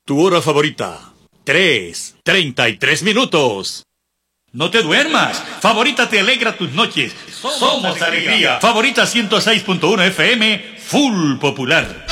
Tu hora favorita. 3:33. No te duermas. Favorita te alegra tus noches. Somos alegría. Favorita 106.1 FM, full popular.